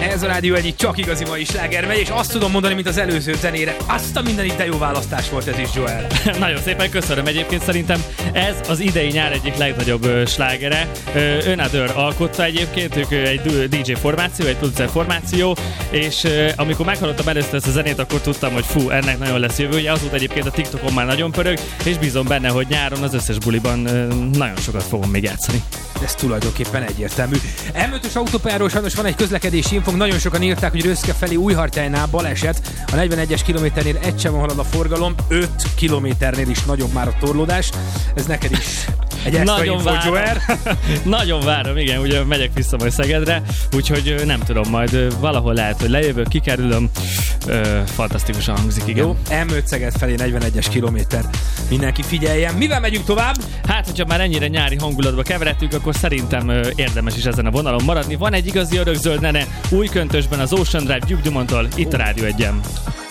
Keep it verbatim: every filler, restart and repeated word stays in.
Ez a Rádió Egy csak igazi mai sláger megy, és azt tudom mondani, mint az előző zenére. Azt a minden itt de jó választás volt ez is, Joel. Nagyon szépen köszönöm. Egyébként szerintem ez az idei nyár egyik legnagyobb uh, slágere. Uh, Another alkotta egyébként, ők uh, egy dé dzsé formáció, egy producer formáció, és uh, amikor meghallottam először ezt a zenét, akkor tudtam, hogy fú, ennek nagyon lesz jövője. Azóta egyébként a TikTokon már nagyon pörög, és bízom benne, hogy nyáron az összes buliban uh, nagyon sokat fogom még játszani. Ez tulajdonképpen egyértelmű. em ötös autópályáról sajnos van egy közlekedési infónk, nagyon sokan írták, hogy Röszke felé Újhartyánynál baleset. A negyvenegyes kilométernél egy sem halad a forgalom, öt kilométernél is nagyobb már a torlódás. Ez neked is egy extra nagyon info, Joel. Nagyon várom, igen, ugye megyek vissza majd Szegedre, úgyhogy nem tudom, majd valahol lehet, hogy lejövök, kikerülöm. Ö, fantasztikusan hangzik, igen. Jó, em öt Szeged felé negyvenegyes kilométer. Mindenki figyeljen. Mivel megyünk tovább? Hát, hogyha már ennyire nyári hangulatba keveredtünk, akkor szerintem ö, érdemes is ezen a vonalon maradni. Van egy igazi örökzöld nene új köntösben az Ocean Drive Duke Dumont-tól, itt a Rádió Egyen.